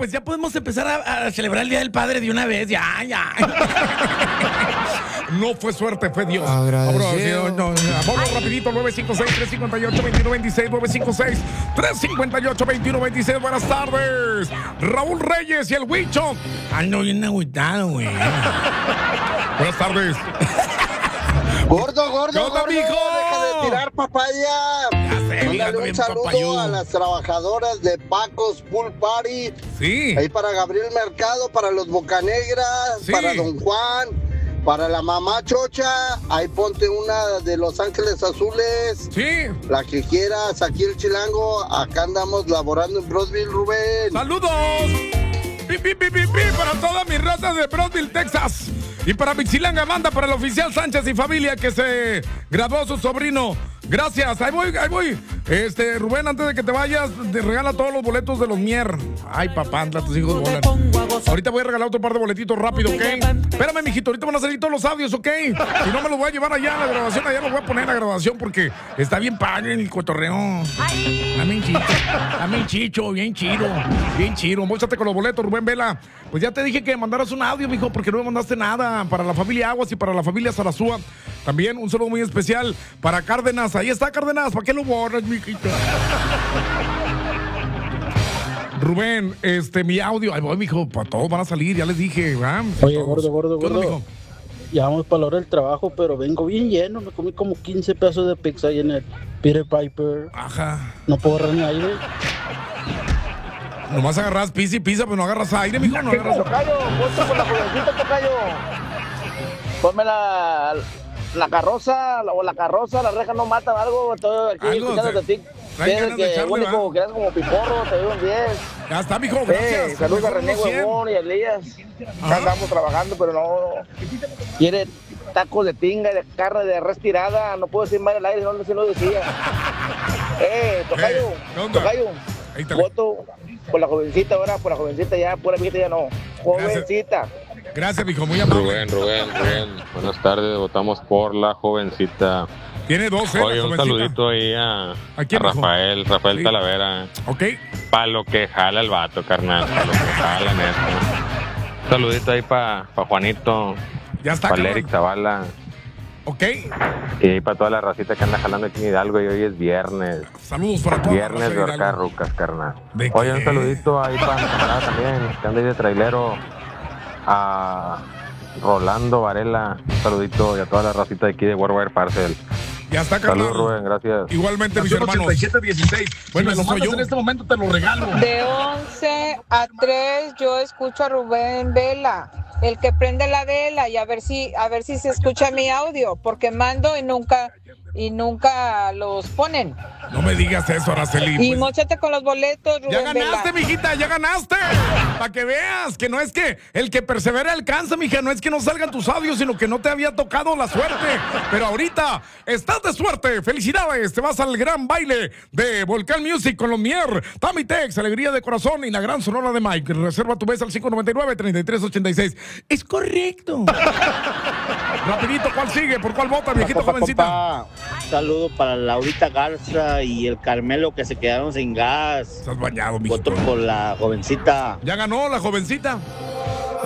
pues ya podemos empezar a celebrar el Día del Padre de una vez. Ya. No fue suerte, fue Dios. Agradecido. Vamos rapidito, 956-358-2126, 956-358-2126. Buenas tardes. Raúl Reyes y el Huicho. Ando bien agüitado, güey. Buenas tardes. Gordo, ¿Qué onda, mijo? deja de tirar papaya. Mándale un saludo a las trabajadoras de Pacos Pool Party. Sí. Ahí para Gabriel Mercado, para los Bocanegras, Sí. para Don Juan, para la mamá Chocha. Ahí ponte una de Los Ángeles Azules. Sí. La que quieras, aquí el Chilango. Acá andamos laborando en Brosville, Rubén. ¡Saludos! ¡Pi, pi, pi, pi, pi! Para todas mis razas de Brownsville, Texas. Y para Mixilanga Banda, para el oficial Sánchez y familia que se graduó su sobrino. Gracias, ahí voy. Rubén, antes de que te vayas, te regala todos los boletos de los Mier. Ay, papá, anda, tus hijos volan. Ahorita voy a regalar otro par de boletitos rápido, ¿ok? Espérame, mijito, ahorita van a salir todos los audios, ¿ok? Si no me los voy a llevar allá a la grabación, allá los voy a poner en la grabación porque está bien padre el cotorreo. Dame un chicho, bien chido. Móchate con los boletos, Rubén Vela. Pues ya te dije que mandaras un audio, mijo, porque no me mandaste nada. Para la familia Aguas y para la familia Sarazúa. También un saludo muy especial para Cárdenas. Ahí está, Cárdenas. ¿Para qué lo borras, mijita? Rubén, mi audio. Ahí voy, mijo. Para todos van a salir, ya les dije. Oye, Todos. gordo. ¿Qué onda, mijo? Ya vamos para la hora del trabajo, pero vengo bien lleno. Me comí como 15 pedazos de pizza ahí en el Peter Piper. Ajá. No puedo agarrar ni aire. Nomás agarras pizza y pizza, pero no agarras aire, mijo. No agarras. Tocayo, ponte con la jovencita, Tocayo. Ponme la carroza, la reja no mata algo. Estoy aquí Algo, escuchando de ti. traen ganas de echarle, Único, que eres como piporro, te doy un 10. Ya está, mijo, gracias. Saludos a Mejor René unos 100. Huevón y a Elías. Ajá. Andamos trabajando, pero no. Quiere tacos de tinga y de carne de res tirada. No puedo decir mal al aire, no lo decía. Tocayo, ¿qué onda? Tocayo. Ahí está. Voto por la jovencita ahora, por la jovencita ya, pura viejita ya no. Jovencita. Gracias, mijo, muy amable. Rubén. Buenas tardes, votamos por la jovencita. Tiene 12, Oye, la un jovencita. saludito ahí a quién, mijo? Rafael Sí. Talavera. Ok. Pa' lo que jala el vato, carnal. Pa' lo que jala, neta. Un saludito ahí pa' Juanito. Ya está, Para carnal. Eric Zavala. Ok. Y ahí para toda la racita que anda jalando aquí en Hidalgo. Y hoy es viernes. Saludos para todos. Viernes de ahorcar rucas, carnal. ¿De Oye, qué? un saludito ahí para mi camarada también, que anda ahí de trailero. A Rolando Varela. Un saludito y a toda la racita de aquí de Warware Parcel. Ya está, carnal. Saludos, Rubén, gracias. Igualmente, mis hermanos. 8716. Bueno, Si me eso lo soy mandas yo. en este momento te lo regalo. De 11 a 3 yo escucho a Rubén Vela, el que prende la vela, y a ver si se escucha mi audio, porque mando y nunca los ponen. No me digas eso, Araceli. Y pues. móchate con los boletos, Rubén Ya ganaste, Vela. mijita, ya ganaste. Para que veas que no es que el que persevera alcanza, mija. No es que no salgan tus audios, sino que no te había tocado la suerte. Pero ahorita estás de suerte. Felicidades. Te vas al gran baile de Volcán Music con los Mier, Tami Tex, Alegría de Corazón y la gran sonora de Mike. Reserva tu mesa al 599-3386. Es correcto. Rapidito, ¿cuál sigue? ¿Por cuál vota, viejito jovencita? Saludo para Laurita Garza y el Carmelo que se quedaron sin gas. Estás bañado, mijito. Voto por la jovencita. Ya ganó la jovencita.